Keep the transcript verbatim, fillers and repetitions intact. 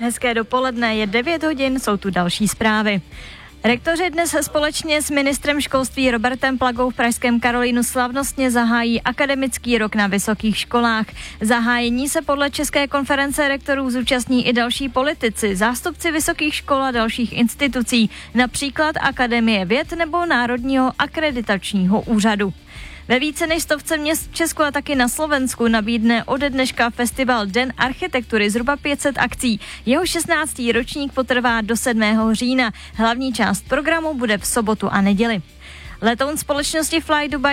Hezké dopoledne, je devět hodin, jsou tu další zprávy. Rektoři dnes společně s ministrem školství Robertem Plagou v pražském Karolinu slavnostně zahájí akademický rok na vysokých školách. Zahájení se podle České konference rektorů zúčastní i další politici, zástupci vysokých škol a dalších institucí, například Akademie věd nebo Národního akreditačního úřadu. Ve více než stovce měst v Česku a taky na Slovensku nabídne ode dneška festival Den architektury zhruba pět set akcí. Jeho šestnáctý ročník potrvá do sedmého října. Hlavní část programu bude v sobotu a neděli. Letoun společnosti Fly Dubai